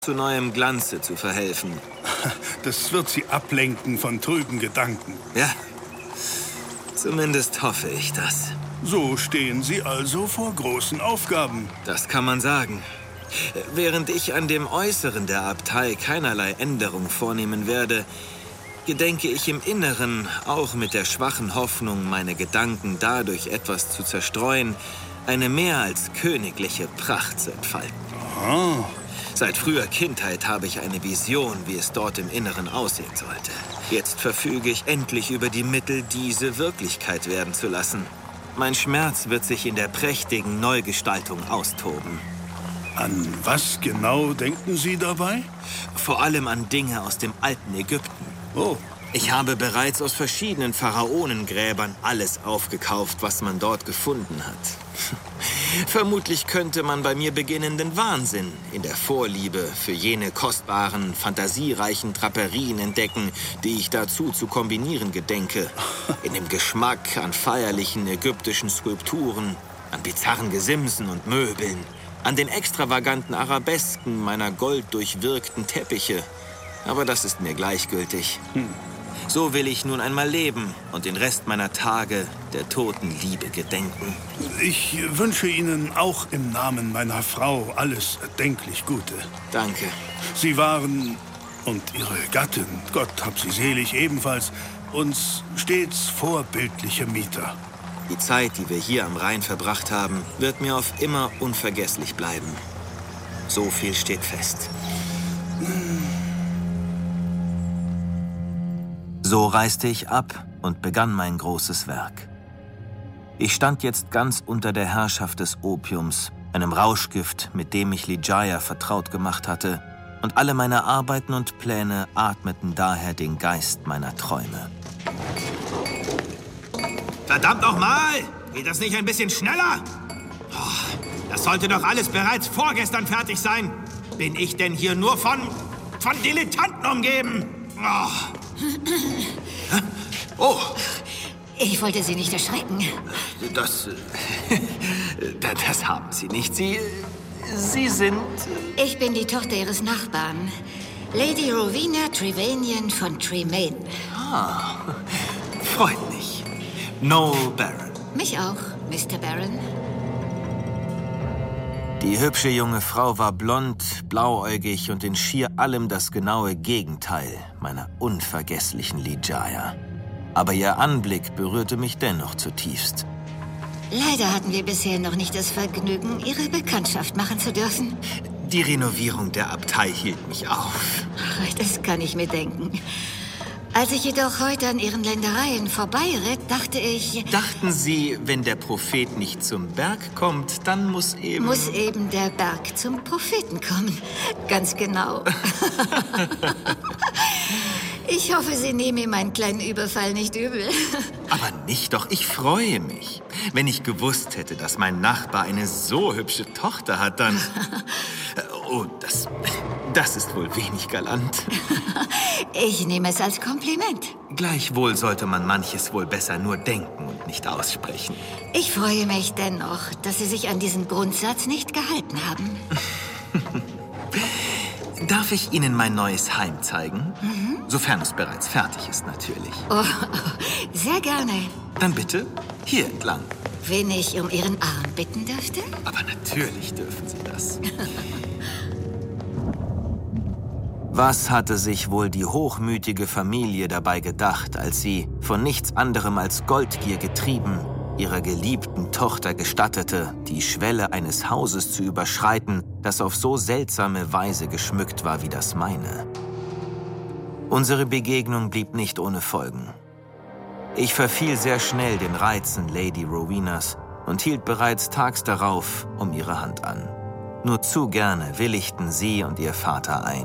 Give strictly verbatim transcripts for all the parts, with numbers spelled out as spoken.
zu neuem Glanze zu verhelfen. Das wird Sie ablenken von trüben Gedanken. Ja, zumindest hoffe ich das. So stehen Sie also vor großen Aufgaben. Das kann man sagen. Während ich an dem Äußeren der Abtei keinerlei Änderung vornehmen werde, gedenke ich im Inneren, auch mit der schwachen Hoffnung, meine Gedanken dadurch etwas zu zerstreuen, eine mehr als königliche Pracht zu entfalten. Oh. Seit früher Kindheit habe ich eine Vision, wie es dort im Inneren aussehen sollte. Jetzt verfüge ich endlich über die Mittel, diese Wirklichkeit werden zu lassen. Mein Schmerz wird sich in der prächtigen Neugestaltung austoben. An was genau denken Sie dabei? Vor allem an Dinge aus dem alten Ägypten. Oh. Ich habe bereits aus verschiedenen Pharaonengräbern alles aufgekauft, was man dort gefunden hat. Vermutlich könnte man bei mir beginnen, den Wahnsinn in der Vorliebe für jene kostbaren, fantasiereichen Draperien entdecken, die ich dazu zu kombinieren gedenke. In dem Geschmack an feierlichen ägyptischen Skulpturen, an bizarren Gesimsen und Möbeln, an den extravaganten Arabesken meiner golddurchwirkten Teppiche. Aber das ist mir gleichgültig. Hm. So will ich nun einmal leben und den Rest meiner Tage der toten Liebe gedenken. Ich wünsche Ihnen auch im Namen meiner Frau alles erdenklich Gute. Danke. Sie waren, und Ihre Gattin, Gott hab sie selig, ebenfalls, uns stets vorbildliche Mieter. Die Zeit, die wir hier am Rhein verbracht haben, wird mir auf immer unvergesslich bleiben. So viel steht fest. So reiste ich ab und begann mein großes Werk. Ich stand jetzt ganz unter der Herrschaft des Opiums, einem Rauschgift, mit dem ich Ligeia vertraut gemacht hatte, und alle meine Arbeiten und Pläne atmeten daher den Geist meiner Träume. Verdammt nochmal! Geht das nicht ein bisschen schneller? Oh, das sollte doch alles bereits vorgestern fertig sein. Bin ich denn hier nur von, von Dilettanten umgeben? Oh. Oh. Ich wollte Sie nicht erschrecken. Das, das haben Sie nicht. Sie, Sie sind... Ich bin die Tochter Ihres Nachbarn, Lady Rowena Trevanion von Tremaine. Ah, freut mich. Noel Baron. Mich auch, Mister Baron. Die hübsche junge Frau war blond, blauäugig und in schier allem das genaue Gegenteil meiner unvergesslichen Ligeia. Aber ihr Anblick berührte mich dennoch zutiefst. Leider hatten wir bisher noch nicht das Vergnügen, Ihre Bekanntschaft machen zu dürfen. Die Renovierung der Abtei hielt mich auf. Ach, das kann ich mir denken. Als ich jedoch heute an Ihren Ländereien vorbeiritt, dachte ich... Dachten Sie, wenn der Prophet nicht zum Berg kommt, dann muss eben... Muss eben der Berg zum Propheten kommen. Ganz genau. Ich hoffe, Sie nehmen mir meinen kleinen Überfall nicht übel. Aber nicht doch, ich freue mich. Wenn ich gewusst hätte, dass mein Nachbar eine so hübsche Tochter hat, dann... Oh, das, das ist wohl wenig galant. Ich nehme es als Kompliment. Gleichwohl sollte man manches wohl besser nur denken und nicht aussprechen. Ich freue mich dennoch, dass Sie sich an diesen Grundsatz nicht gehalten haben. Darf ich Ihnen mein neues Heim zeigen? Mhm. Sofern es bereits fertig ist, natürlich. Oh, sehr gerne. Dann bitte hier entlang. Wenn ich um Ihren Arm bitten dürfte? Aber natürlich dürfen Sie das. Was hatte sich wohl die hochmütige Familie dabei gedacht, als sie, von nichts anderem als Goldgier getrieben, ihrer geliebten Tochter gestattete, die Schwelle eines Hauses zu überschreiten, das auf so seltsame Weise geschmückt war wie das meine? Unsere Begegnung blieb nicht ohne Folgen. Ich verfiel sehr schnell den Reizen Lady Rowenas und hielt bereits tags darauf um ihre Hand an. Nur zu gerne willigten sie und ihr Vater ein.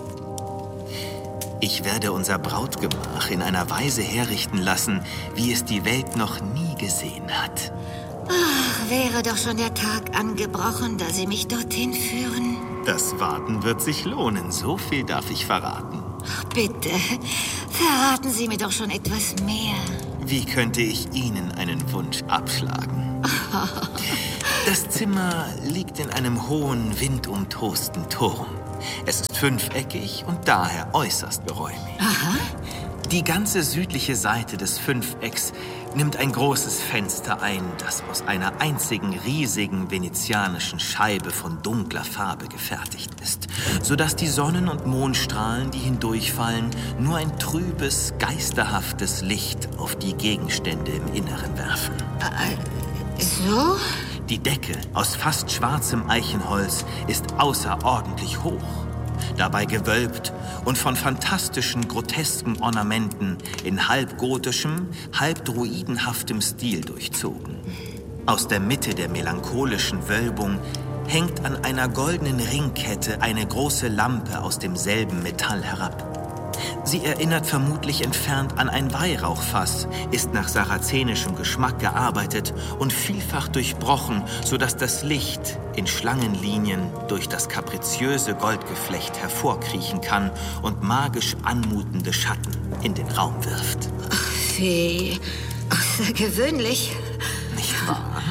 Ich werde unser Brautgemach in einer Weise herrichten lassen, wie es die Welt noch nie gesehen hat. Ach, wäre doch schon der Tag angebrochen, da Sie mich dorthin führen. Das Warten wird sich lohnen, so viel darf ich verraten. Ach, bitte, verraten Sie mir doch schon etwas mehr. Wie könnte ich Ihnen einen Wunsch abschlagen? Das Zimmer liegt in einem hohen, windumtosten Turm. Es ist fünfeckig und daher äußerst geräumig. Aha. Die ganze südliche Seite des Fünfecks nimmt ein großes Fenster ein, das aus einer einzigen riesigen venezianischen Scheibe von dunkler Farbe gefertigt ist, sodass die Sonnen- und Mondstrahlen, die hindurchfallen, nur ein trübes, geisterhaftes Licht auf die Gegenstände im Inneren werfen. Äh, so? Die Decke aus fast schwarzem Eichenholz ist außerordentlich hoch, dabei gewölbt und von fantastischen, grotesken Ornamenten in halb gotischem, halb druidenhaftem Stil durchzogen. Aus der Mitte der melancholischen Wölbung hängt an einer goldenen Ringkette eine große Lampe aus demselben Metall herab. Sie erinnert vermutlich entfernt an ein Weihrauchfass, ist nach sarazenischem Geschmack gearbeitet und vielfach durchbrochen, sodass das Licht in Schlangenlinien durch das kapriziöse Goldgeflecht hervorkriechen kann und magisch anmutende Schatten in den Raum wirft. Ach, wie außergewöhnlich. Nicht wahr?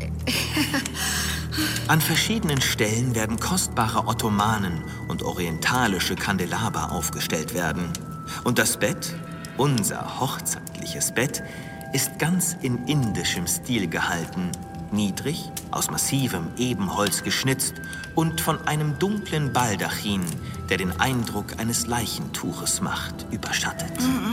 An verschiedenen Stellen werden kostbare Ottomanen und orientalische Kandelaber aufgestellt werden. Und das Bett, unser hochzeitliches Bett, ist ganz in indischem Stil gehalten, niedrig, aus massivem Ebenholz geschnitzt und von einem dunklen Baldachin, der den Eindruck eines Leichentuches macht, überschattet.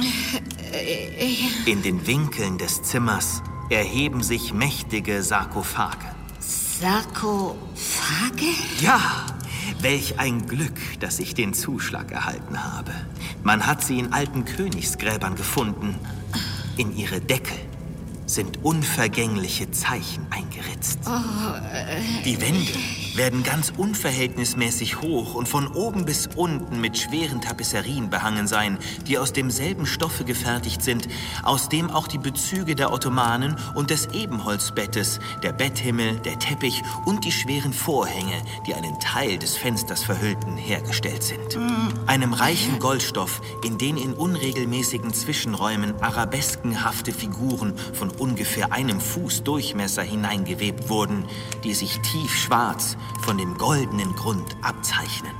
In den Winkeln des Zimmers erheben sich mächtige Sarkophage. Sarkophage? Ja, welch ein Glück, dass ich den Zuschlag erhalten habe. Man hat sie in alten Königsgräbern gefunden. In ihre Deckel sind unvergängliche Zeichen eingeritzt. Oh, äh, Die Wände werden ganz unverhältnismäßig hoch und von oben bis unten mit schweren Tapisserien behangen sein, die aus demselben Stoffe gefertigt sind, aus dem auch die Bezüge der Ottomanen und des Ebenholzbettes, der Betthimmel, der Teppich und die schweren Vorhänge, die einen Teil des Fensters verhüllten, hergestellt sind. Einem reichen Goldstoff, in den in unregelmäßigen Zwischenräumen arabeskenhafte Figuren von ungefähr einem Fuß Durchmesser hineingewebt wurden, die sich tiefschwarz von dem goldenen Grund abzeichnen.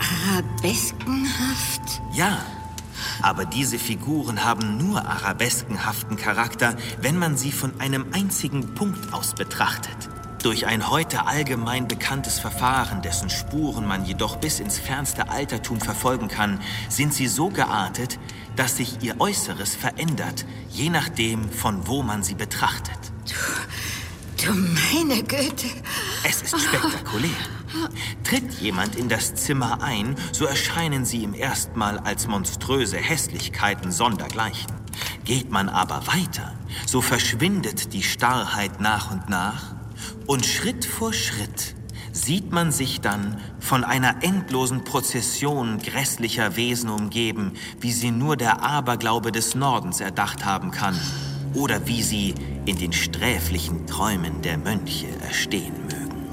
Arabeskenhaft? Ja, aber diese Figuren haben nur arabeskenhaften Charakter, wenn man sie von einem einzigen Punkt aus betrachtet. Durch ein heute allgemein bekanntes Verfahren, dessen Spuren man jedoch bis ins fernste Altertum verfolgen kann, sind sie so geartet, dass sich ihr Äußeres verändert, je nachdem, von wo man sie betrachtet. Du, du meine Güte. Es ist spektakulär. Tritt jemand in das Zimmer ein, so erscheinen sie ihm erstmal als monströse Hässlichkeiten sondergleichen. Geht man aber weiter, so verschwindet die Starrheit nach und nach und Schritt vor Schritt sieht man sich dann von einer endlosen Prozession grässlicher Wesen umgeben, wie sie nur der Aberglaube des Nordens erdacht haben kann oder wie sie in den sträflichen Träumen der Mönche erstehen mögen.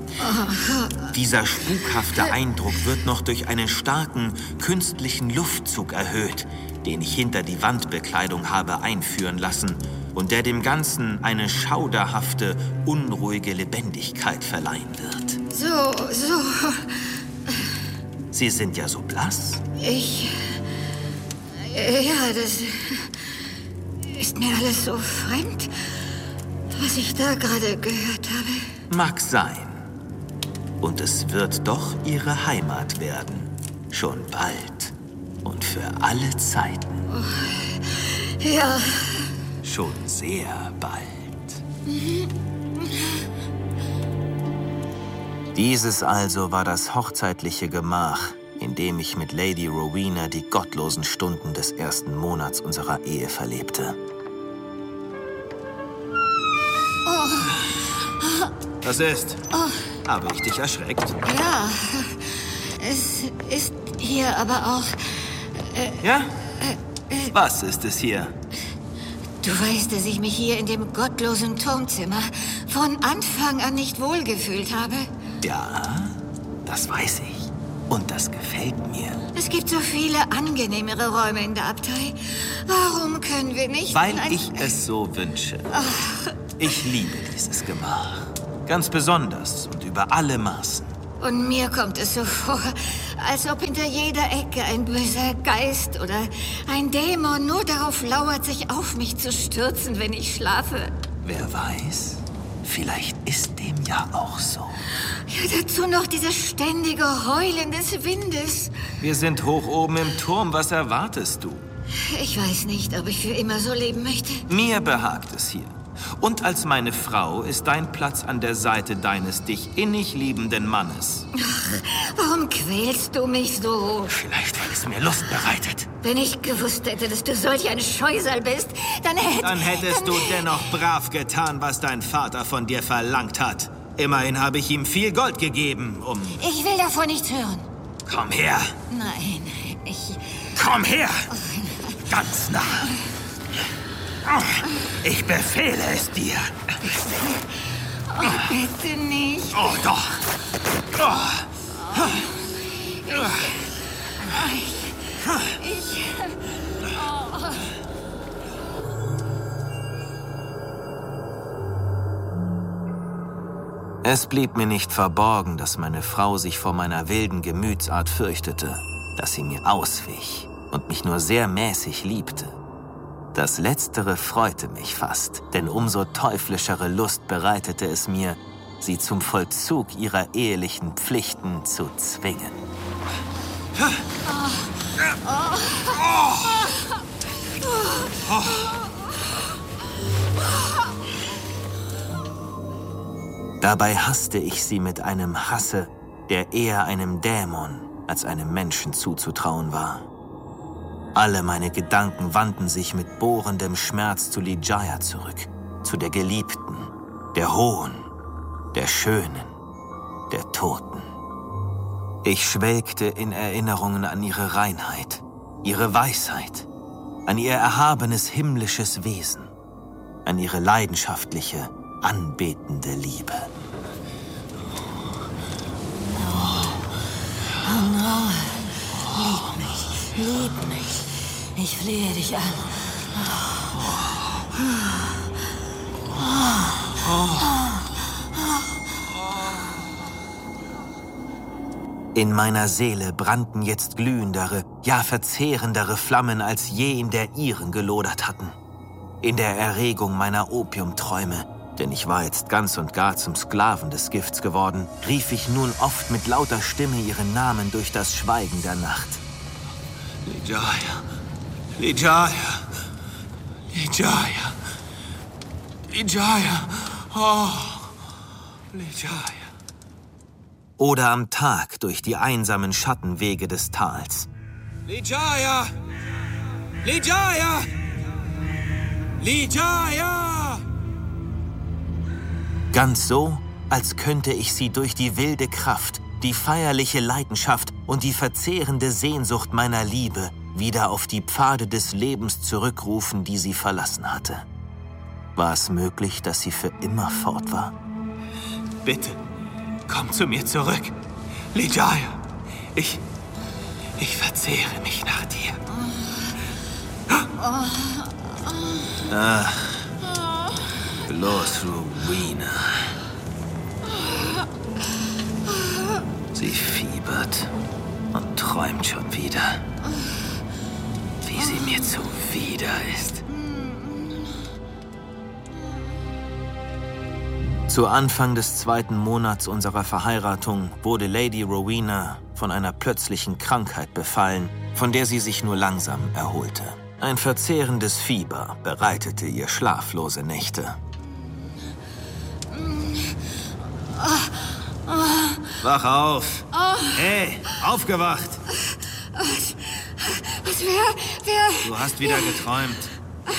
Dieser spukhafte Eindruck wird noch durch einen starken, künstlichen Luftzug erhöht, den ich hinter die Wandbekleidung habe einführen lassen und der dem Ganzen eine schauderhafte, unruhige Lebendigkeit verleihen wird. So, so. Sie sind ja so blass. Ich... Ja, das ist mir alles so fremd, was ich da gerade gehört habe. Mag sein. Und es wird doch Ihre Heimat werden. Schon bald. Und für alle Zeiten. Oh, ja. Schon sehr bald. Dieses also war das hochzeitliche Gemach, in dem ich mit Lady Rowena die gottlosen Stunden des ersten Monats unserer Ehe verlebte. Oh. Was ist? Oh. Habe ich dich erschreckt? Ja, es ist hier aber auch... Äh, ja? Äh, äh, Was ist es hier? Du weißt, dass ich mich hier in dem gottlosen Turmzimmer von Anfang an nicht wohlgefühlt habe. Ja, das weiß ich. Und das gefällt mir. Es gibt so viele angenehmere Räume in der Abtei. Warum können wir nicht... Weil ein... ich es so wünsche. Ach. Ich liebe dieses Gemach. Ganz besonders und über alle Maßen. Und mir kommt es so vor, als ob hinter jeder Ecke ein böser Geist oder ein Dämon nur darauf lauert, sich auf mich zu stürzen, wenn ich schlafe. Wer weiß, vielleicht ist dem ja auch so. Ja, dazu noch dieses ständige Heulen des Windes. Wir sind hoch oben im Turm. Was erwartest du? Ich weiß nicht, ob ich für immer so leben möchte. Mir behagt es hier. Und als meine Frau ist dein Platz an der Seite deines dich innig liebenden Mannes. Ach, warum quälst du mich so? Vielleicht, weil es mir Lust bereitet. Wenn ich gewusst hätte, dass du solch ein Scheusal bist, dann hätte... Dann hättest dann, du dennoch brav getan, was dein Vater von dir verlangt hat. Immerhin habe ich ihm viel Gold gegeben, um... Ich will davon nichts hören. Komm her. Nein, ich... Komm her. Ganz nah. Ich befehle es dir. Oh, bitte nicht. Oh, doch. Oh. Ich... ich oh. Es blieb mir nicht verborgen, dass meine Frau sich vor meiner wilden Gemütsart fürchtete, dass sie mir auswich und mich nur sehr mäßig liebte. Das Letztere freute mich fast, denn umso teuflischere Lust bereitete es mir, sie zum Vollzug ihrer ehelichen Pflichten zu zwingen. Dabei hasste ich sie mit einem Hasse, der eher einem Dämon als einem Menschen zuzutrauen war. Alle meine Gedanken wandten sich mit bohrendem Schmerz zu Ligeia zurück, zu der Geliebten, der Hohen, der Schönen, der Toten. Ich schwelgte in Erinnerungen an ihre Reinheit, ihre Weisheit, an ihr erhabenes himmlisches Wesen, an ihre leidenschaftliche, anbetende Liebe. Oh, lieb mich, lieb mich. Ich flehe dich an. In meiner Seele brannten jetzt glühendere, ja verzehrendere Flammen, als je in der ihren gelodert hatten. In der Erregung meiner Opiumträume, denn ich war jetzt ganz und gar zum Sklaven des Gifts geworden, rief ich nun oft mit lauter Stimme ihren Namen durch das Schweigen der Nacht. Ligeia, Ligeia, Ligeia, Ligeia, oh, Ligeia. Oder am Tag durch die einsamen Schattenwege des Tals. Ligeia, Ligeia, Ligeia! Ganz so, als könnte ich sie durch die wilde Kraft, die feierliche Leidenschaft und die verzehrende Sehnsucht meiner Liebe wieder auf die Pfade des Lebens zurückrufen, die sie verlassen hatte. War es möglich, dass sie für immer fort war? Bitte, komm zu mir zurück. Ligeia, ich... ich verzehre mich nach dir. Ach, bloß Rowena. Sie fiebert und träumt schon wieder, wie sie mir zuwider ist. Zu Anfang des zweiten Monats unserer Verheiratung wurde Lady Rowena von einer plötzlichen Krankheit befallen, von der sie sich nur langsam erholte. Ein verzehrendes Fieber bereitete ihr schlaflose Nächte. Wach auf! Hey, aufgewacht! Was, was, wer, wer... Du hast wieder geträumt.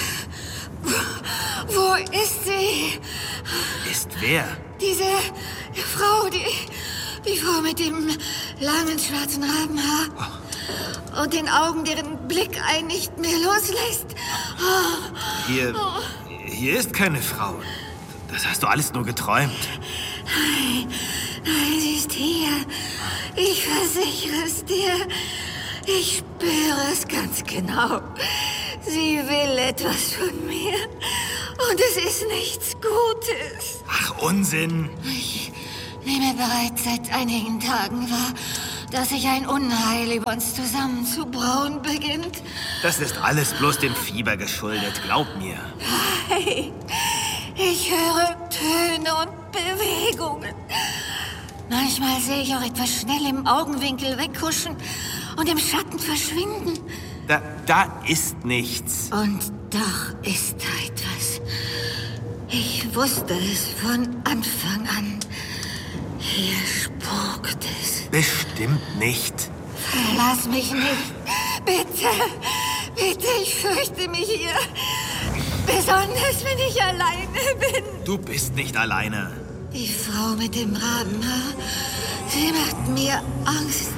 Wo ist sie? Ist wer? Diese Frau, die, die Frau mit dem langen schwarzen Rabenhaar und den Augen, deren Blick einen nicht mehr loslässt. Oh. Hier, hier ist keine Frau. Das hast du alles nur geträumt. Nein, nein, sie ist hier. Ich versichere es dir. Ich spüre es ganz genau. Sie will etwas von mir. Und es ist nichts Gutes. Ach, Unsinn. Ich, wie mir bereits seit einigen Tagen war, dass sich ein Unheil über uns zusammenzubrauen beginnt. Das ist alles bloß dem Fieber geschuldet, glaub mir. Hey, ich höre Töne und Bewegungen. Manchmal sehe ich auch etwas schnell im Augenwinkel weghuschen und im Schatten verschwinden. Da, da ist nichts. Und doch ist da etwas. Ich wusste es von Anfang an. Hier spukt es. Bestimmt nicht. Verlass mich nicht. Bitte, bitte, ich fürchte mich hier. Besonders, wenn ich alleine bin. Du bist nicht alleine. Die Frau mit dem Rabenhaar, sie macht mir Angst.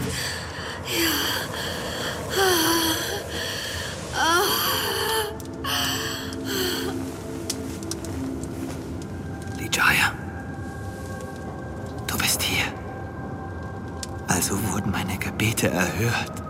Ja. Lijaya, du bist hier. Also wurden meine Gebete erhört.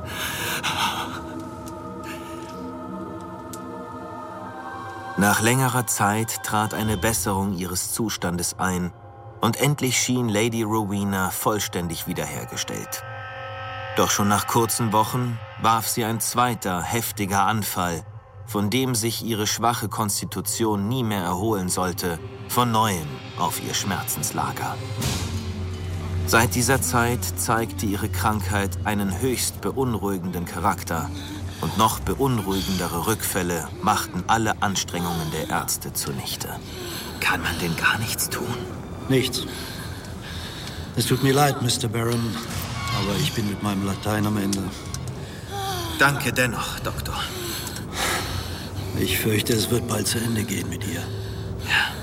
Nach längerer Zeit trat eine Besserung ihres Zustandes ein und endlich schien Lady Rowena vollständig wiederhergestellt. Doch schon nach kurzen Wochen warf sie ein zweiter, heftiger Anfall, von dem sich ihre schwache Konstitution nie mehr erholen sollte, von Neuem auf ihr Schmerzenslager. Seit dieser Zeit zeigte ihre Krankheit einen höchst beunruhigenden Charakter und noch beunruhigendere Rückfälle machten alle Anstrengungen der Ärzte zunichte. Kann man denn gar nichts tun? Nichts. Es tut mir leid, Mister Baron, aber ich bin mit meinem Latein am Ende. Danke dennoch, Doktor. Ich fürchte, es wird bald zu Ende gehen mit ihr. Ja.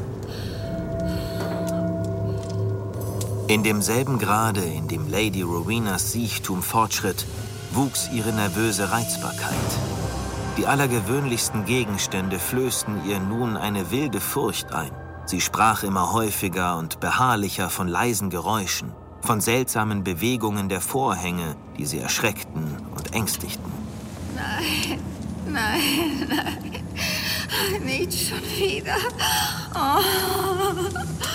In demselben Grade, in dem Lady Rowenas Siechtum fortschritt, wuchs ihre nervöse Reizbarkeit. Die allergewöhnlichsten Gegenstände flößten ihr nun eine wilde Furcht ein. Sie sprach immer häufiger und beharrlicher von leisen Geräuschen, von seltsamen Bewegungen der Vorhänge, die sie erschreckten und ängstigten. Nein, nein, nein, nicht schon wieder. Oh.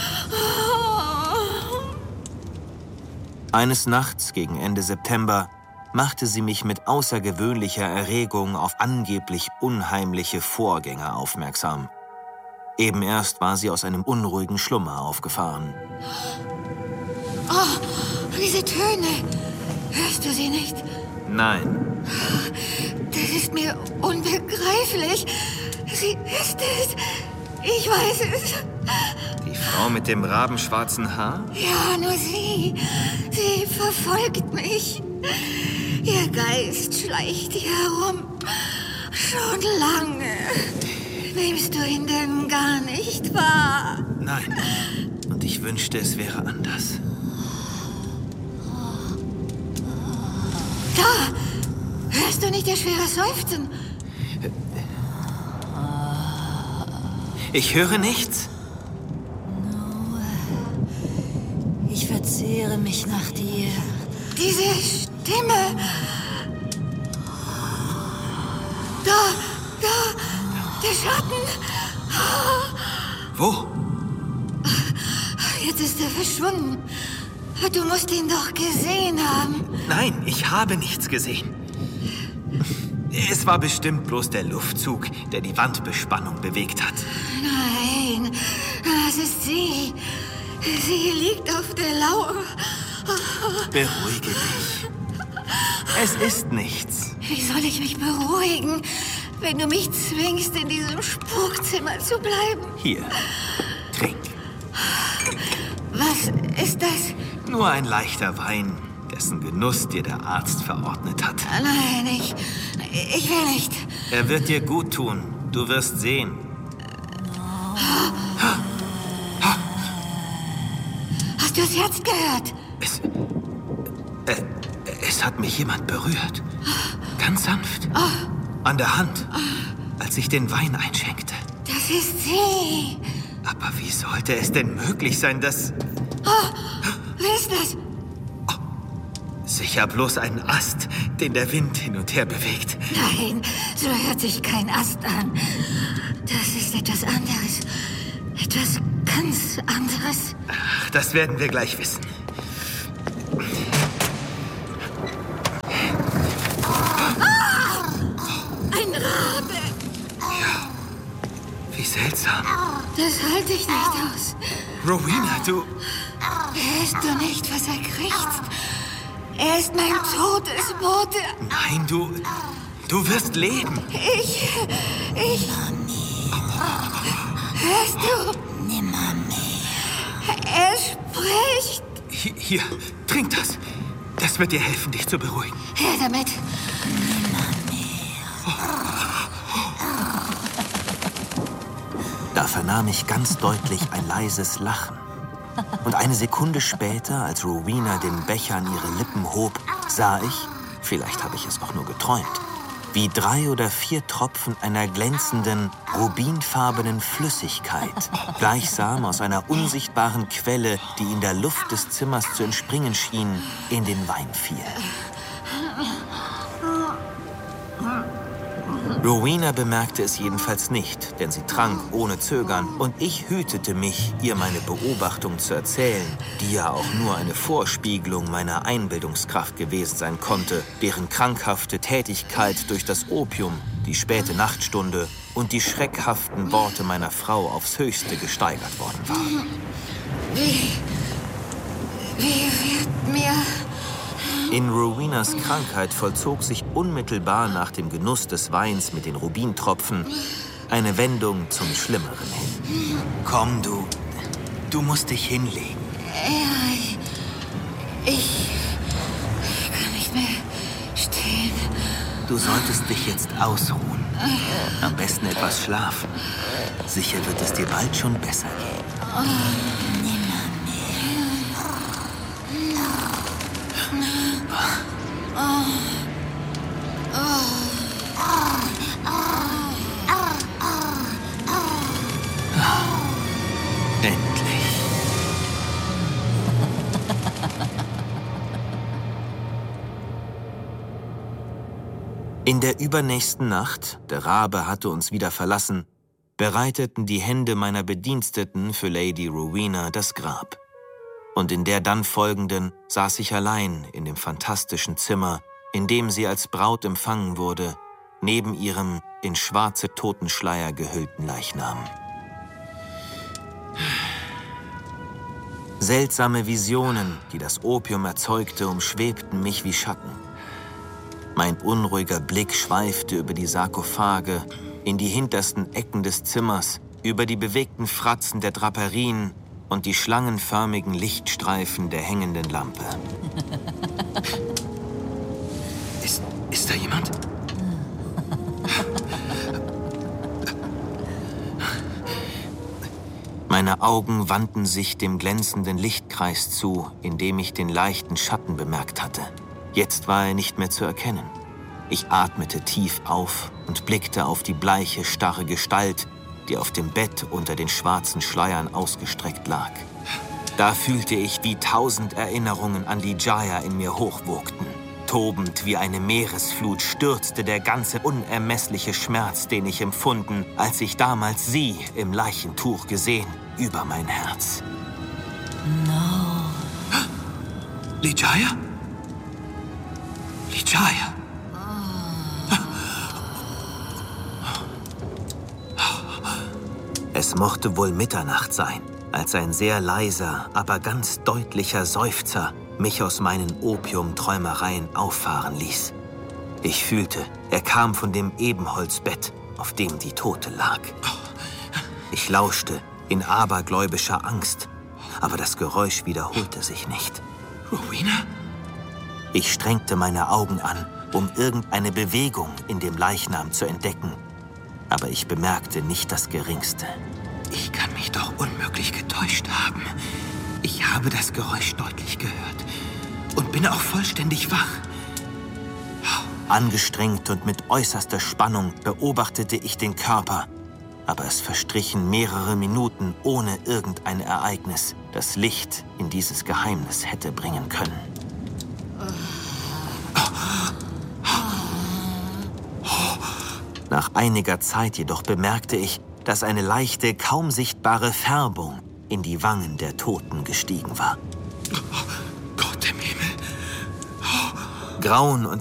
Oh. Eines Nachts gegen Ende September machte sie mich mit außergewöhnlicher Erregung auf angeblich unheimliche Vorgänge aufmerksam. Eben erst war sie aus einem unruhigen Schlummer aufgefahren. Oh, diese Töne. Hörst du sie nicht? Nein. Das ist mir unbegreiflich. Sie ist es. Ich weiß es. Die Frau mit dem rabenschwarzen Haar? Ja, nur sie. Sie verfolgt mich. Ihr Geist schleicht hier herum. Schon lange. Nimmst du ihn denn gar nicht wahr? Nein. Und ich wünschte, es wäre anders. Da! Hörst du nicht ihr schweres Seufzen? Ich höre nichts. Ich verzehre mich nach dir. Diese Stimme. Da, da, der Schatten. Wo? Jetzt ist er verschwunden. Du musst ihn doch gesehen haben. Nein, ich habe nichts gesehen. Es war bestimmt bloß der Luftzug, der die Wandbespannung bewegt hat. Nein, das ist sie. Sie liegt auf der Lauer. Beruhige dich. Es ist nichts. Wie soll ich mich beruhigen, wenn du mich zwingst, in diesem Spukzimmer zu bleiben? Hier, trink. Was ist das? Nur ein leichter Wein, dessen Genuss dir der Arzt verordnet hat. Nein, ich... ich will nicht. Er wird dir gut tun. Du wirst sehen. Hast du es jetzt gehört? Es... Äh, es hat mich jemand berührt. Ganz sanft. An der Hand, als ich den Wein einschenkte. Das ist sie. Aber wie sollte es denn möglich sein, dass... Oh, wer ist das? Oh, sicher bloß ein Ast, den der Wind hin und her bewegt. Nein, so hört sich kein Ast an. Das ist etwas anderes. Etwas ganz anderes. Ach, das werden wir gleich wissen. Ah, ein Rabe. Ja, wie seltsam. Das halte ich nicht aus. Rowena, du... Hörst du nicht, was er krächzt? Er ist mein Todesbote. Nein, du... Du wirst leben. Ich... Ich... Hörst du? Nimmermehr. Er spricht. Hier, hier, trink das. Das wird dir helfen, dich zu beruhigen. Her damit. Da vernahm ich ganz deutlich ein leises Lachen. Und eine Sekunde später, als Rowena den Becher an ihre Lippen hob, sah ich, vielleicht habe ich es auch nur geträumt, wie drei oder vier Tropfen einer glänzenden, rubinfarbenen Flüssigkeit gleichsam aus einer unsichtbaren Quelle, die in der Luft des Zimmers zu entspringen schien, in den Wein fiel. Rowena bemerkte es jedenfalls nicht, denn sie trank ohne Zögern und ich hütete mich, ihr meine Beobachtung zu erzählen, die ja auch nur eine Vorspiegelung meiner Einbildungskraft gewesen sein konnte, deren krankhafte Tätigkeit durch das Opium, die späte Nachtstunde und die schreckhaften Worte meiner Frau aufs Höchste gesteigert worden waren. Wie... Wie wird mir... In Rowenas Krankheit vollzog sich unmittelbar nach dem Genuss des Weins mit den Rubintropfen eine Wendung zum Schlimmeren hin. Komm, du. Du musst dich hinlegen. Ja, ich... Ich kann nicht mehr stehen. Du solltest dich jetzt ausruhen. Am besten etwas schlafen. Sicher wird es dir bald schon besser gehen. Endlich. In der übernächsten Nacht, der Rabe hatte uns wieder verlassen, bereiteten die Hände meiner Bediensteten für Lady Rowena das Grab. Und in der dann folgenden saß ich allein in dem fantastischen Zimmer, in dem sie als Braut empfangen wurde, neben ihrem in schwarze Totenschleier gehüllten Leichnam. Seltsame Visionen, die das Opium erzeugte, umschwebten mich wie Schatten. Mein unruhiger Blick schweifte über die Sarkophage, in die hintersten Ecken des Zimmers, über die bewegten Fratzen der Draperien und die schlangenförmigen Lichtstreifen der hängenden Lampe. Ist, ist da jemand? Meine Augen wandten sich dem glänzenden Lichtkreis zu, in dem ich den leichten Schatten bemerkt hatte. Jetzt war er nicht mehr zu erkennen. Ich atmete tief auf und blickte auf die bleiche, starre Gestalt, die auf dem Bett unter den schwarzen Schleiern ausgestreckt lag. Da fühlte ich, wie tausend Erinnerungen an die Jaya in mir hochwogten. Tobend wie eine Meeresflut stürzte der ganze unermessliche Schmerz, den ich empfunden, als ich damals sie im Leichentuch gesehen, über mein Herz. No. Lijaya? Lijaya? Es mochte wohl Mitternacht sein, als ein sehr leiser, aber ganz deutlicher Seufzer mich aus meinen Opiumträumereien auffahren ließ. Ich fühlte, er kam von dem Ebenholzbett, auf dem die Tote lag. Ich lauschte in abergläubischer Angst, aber das Geräusch wiederholte sich nicht. Rowena? Ich strengte meine Augen an, um irgendeine Bewegung in dem Leichnam zu entdecken, aber ich bemerkte nicht das Geringste. Ich kann mich doch unmöglich getäuscht haben. Ich habe das Geräusch deutlich gehört und bin auch vollständig wach. Angestrengt und mit äußerster Spannung beobachtete ich den Körper, aber es verstrichen mehrere Minuten ohne irgendein Ereignis, das Licht in dieses Geheimnis hätte bringen können. Nach einiger Zeit jedoch bemerkte ich, dass eine leichte, kaum sichtbare Färbung in die Wangen der Toten gestiegen war. Oh, Gott im Himmel. Grauen und